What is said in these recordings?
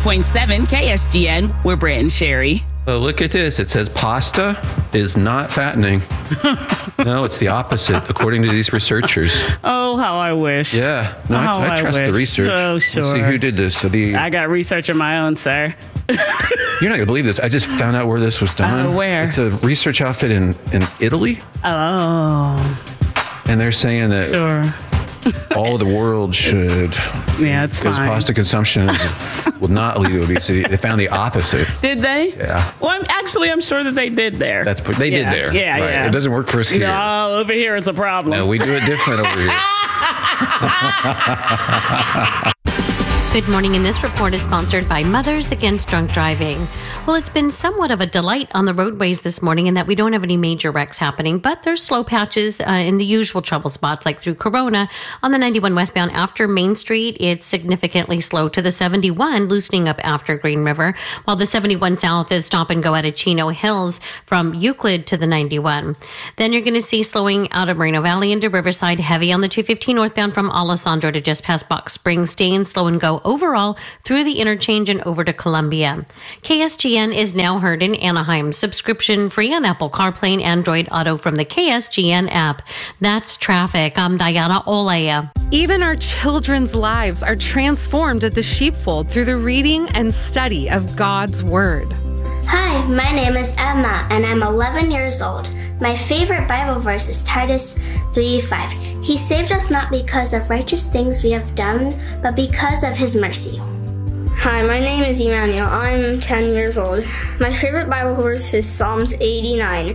89.7 KSGN. We're Brent and Sherry. Oh, look at this. It says pasta is not fattening. No, it's the opposite, according to these researchers. Oh, how I wish. Yeah. No, I trust the research. Oh, sure. Let's see who did this. I got research of my own, sir. You're not going to believe this. I just found out where this was done. Where? It's a research outfit in Italy. Oh. And they're saying that all of the world should. Yeah, it's fine. Because pasta consumption will not lead to obesity. They found the opposite. Did they? Yeah. Well, I'm sure that they did there. They did there. Yeah, right. yeah. It doesn't work for us here. No, over here is a problem. No, we do it different over here. Good morning, and this report is sponsored by Mothers Against Drunk Driving. Well, it's been somewhat of a delight on the roadways this morning in that we don't have any major wrecks happening, but there's slow patches in the usual trouble spots like through Corona. On the 91 westbound after Main Street, it's significantly slow to the 71, loosening up after Green River, while the 71 south is stop and go out of Chino Hills from Euclid to the 91. Then you're going to see slowing out of Moreno Valley into Riverside, heavy on the 215 northbound from Alessandro to just past Box Springs, staying slow and go overall through the interchange and over to Columbia. KSGN is now heard in Anaheim, subscription free on Apple CarPlay and Android Auto from the KSGN app. That's traffic. I'm Diana Olaya. Even our children's lives are transformed at the Sheepfold through the reading and study of God's Word. Hi, my name is Emma, and I'm 11 years old. My favorite Bible verse is Titus 3:5. He saved us not because of righteous things we have done, but because of his mercy. Hi, my name is Emmanuel. I'm 10 years old. My favorite Bible verse is Psalms 89.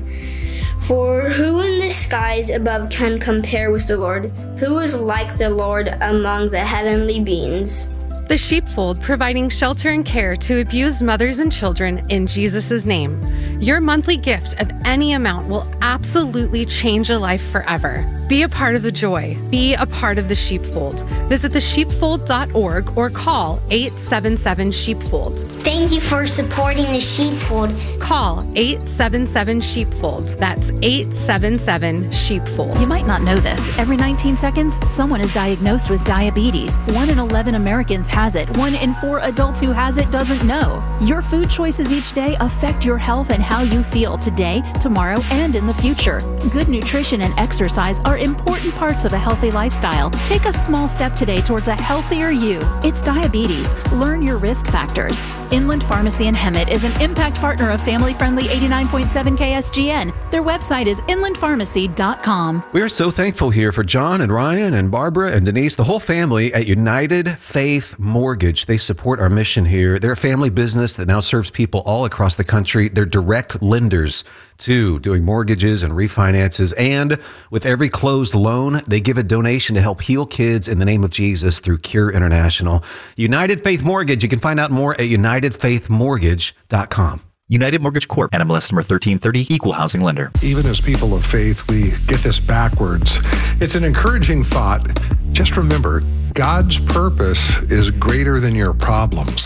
For who in the skies above can compare with the Lord? Who is like the Lord among the heavenly beings? The Sheepfold, providing shelter and care to abused mothers and children in Jesus' name. Your monthly gift of any amount will absolutely change a life forever. Be a part of the joy. Be a part of the Sheepfold. Visit thesheepfold.org or call 877-SHEEPFOLD. Thank you for supporting the Sheepfold. Call 877-SHEEPFOLD. That's 877-SHEEPFOld. You might not know this. Every 19 seconds, someone is diagnosed with diabetes. 1 in 11 Americans has it. 1 in 4 adults who has it doesn't know. Your food choices each day affect your health and how you feel today, tomorrow, and in the future. Good nutrition and exercise are important parts of a healthy lifestyle. Take a small step today towards a healthier you. It's diabetes. Learn your risk factors. Inland Pharmacy in Hemet is an impact partner of family-friendly 89.7 KSGN. Their website is inlandpharmacy.com. We are so thankful here for John and Ryan and Barbara and Denise, the whole family at United Faith Mortgage. They support our mission here. They're a family business that now serves people all across the country. They're direct lenders too, doing mortgages and refinances. And with every closed loan, they give a donation to help heal kids in the name of Jesus through Cure International. United Faith Mortgage. You can find out more at unitedfaithmortgage.com. United Mortgage Corp. NMLS number 1330, Equal Housing Lender. Even as people of faith, we get this backwards. It's an encouraging thought. Just remember, God's purpose is greater than your problems.